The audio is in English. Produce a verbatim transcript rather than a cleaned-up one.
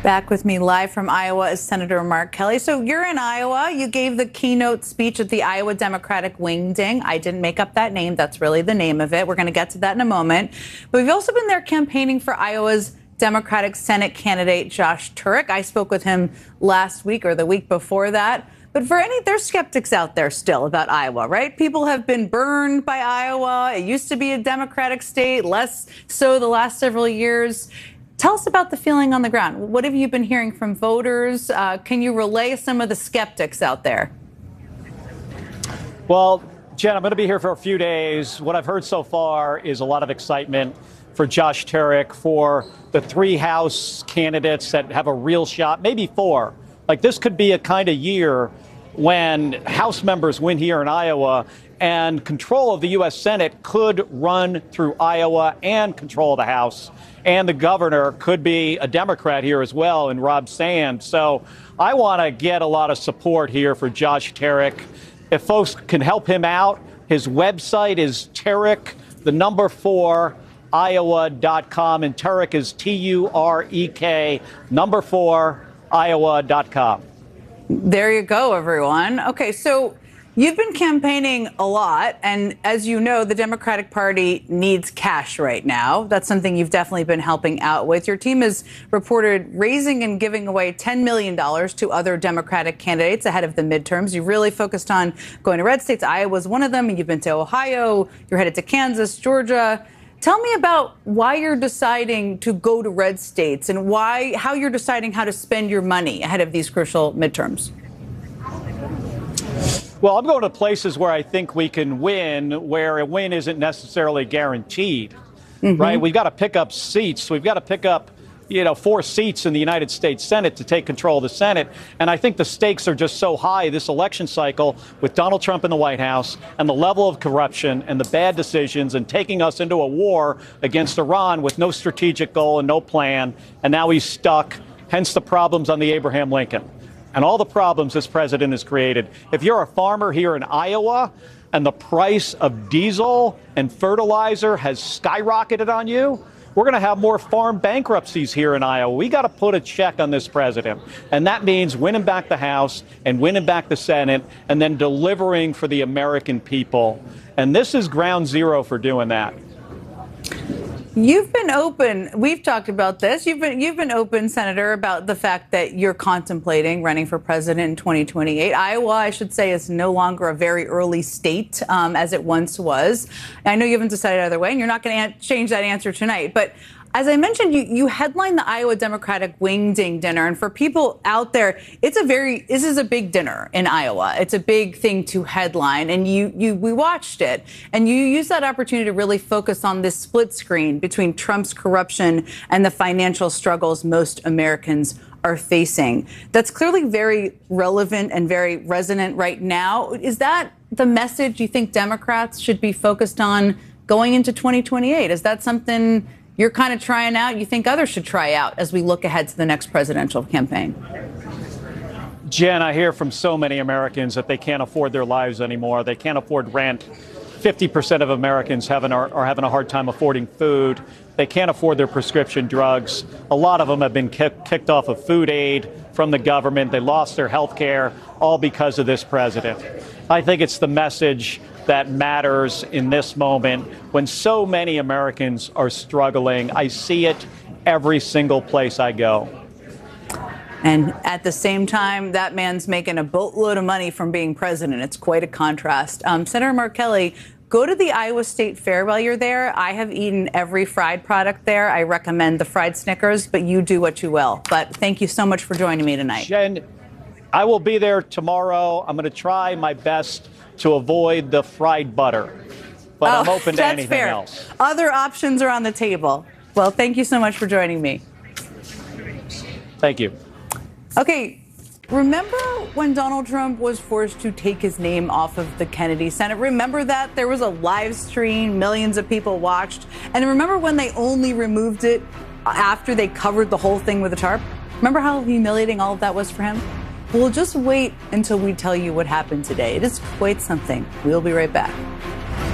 Back with me live from Iowa is Senator Mark Kelly. So you're in Iowa. You gave the keynote speech at the Iowa Democratic Wingding. I didn't make up that name. That's really the name of it. We're going to get to that in a moment. But we've also been there campaigning for Iowa's Democratic Senate candidate, Josh Turek. I spoke with him last week or the week before that. But for any, there's skeptics out there still about Iowa, right? People have been burned by Iowa. It used to be a Democratic state, less so the last several years. Tell us about the feeling on the ground. What have you been hearing from voters? Uh, can you relay some of the skeptics out there? Well, Jen, I'm going to be here for a few days. What I've heard so far is a lot of excitement for Josh Turek, for the three House candidates that have a real shot, maybe four. Like, this could be a kind of year when House members win here in Iowa and control of the U S Senate could run through Iowa and control the House. And the governor could be a Democrat here as well, in Rob Sands. So I want to get a lot of support here for Josh Turek. If folks can help him out, his website is Turek, the number four, Iowa dot com. And Turek is T U R E K, number four, Iowa dot com. There you go, everyone. Okay, so you've been campaigning a lot, and as you know, the Democratic Party needs cash right now. That's something you've definitely been helping out with. Your team has reported raising and giving away ten million dollars to other Democratic candidates ahead of the midterms. You've really focused on going to red states. Iowa's one of them. You've been to Ohio. You're headed to Kansas, Georgia. Tell me about why you're deciding to go to red states and why, how you're deciding how to spend your money ahead of these crucial midterms. Well, I'm going to places where I think we can win, where a win isn't necessarily guaranteed, mm-hmm. right? We've got to pick up seats. We've got to pick up, you know, four seats in the United States Senate to take control of the Senate. And I think the stakes are just so high this election cycle with Donald Trump in the White House and the level of corruption and the bad decisions and taking us into a war against Iran with no strategic goal and no plan. And now he's stuck, hence the problems on the Abraham Lincoln and all the problems this president has created. If you're a farmer here in Iowa and the price of diesel and fertilizer has skyrocketed on you, we're going to have more farm bankruptcies here in Iowa. We got to put a check on this president. And that means winning back the House and winning back the Senate and then delivering for the American people. And this is ground zero for doing that. You've been open. We've talked about this. You've been you've been open, Senator, about the fact that you're contemplating running for president in twenty twenty-eight. Iowa, I should say, is no longer a very early state um, as it once was. I know you haven't decided either way, and you're not going to change that answer tonight. But as I mentioned, you, you headlined the Iowa Democratic Wingding dinner. And for people out there, it's a very, this is a big dinner in Iowa. It's a big thing to headline. And you, you, we watched it. And you used that opportunity to really focus on this split screen between Trump's corruption and the financial struggles most Americans are facing. That's clearly very relevant and very resonant right now. Is that the message you think Democrats should be focused on going into twenty twenty-eight? Is that something you're kind of trying out, you think others should try out as we look ahead to the next presidential campaign? Jen, I hear from so many Americans that they can't afford their lives anymore. They can't afford rent. fifty percent of Americans having, are, are having a hard time affording food. They can't afford their prescription drugs. A lot of them have been kick, kicked off of food aid from the government. They lost their health care, all because of this president. I think it's the message that matters in this moment when so many Americans are struggling. I see it every single place I go. And at the same time, that man's making a boatload of money from being president. It's quite a contrast. Um, Senator Mark Kelly, go to the Iowa State Fair while you're there. I have eaten every fried product there. I recommend the fried Snickers, but you do what you will. But thank you so much for joining me tonight. Jen, I will be there tomorrow. I'm going to try my best to avoid the fried butter, but oh, I'm open to that's anything fair. else. Other options are on the table. Well, thank you so much for joining me. Thank you. Okay, remember when Donald Trump was forced to take his name off of the Kennedy Center? Remember that? There was a live stream, millions of people watched. And remember when they only removed it after they covered the whole thing with a tarp? Remember how humiliating all of that was for him? We'll just wait until we tell you what happened today. It is quite something. We'll be right back.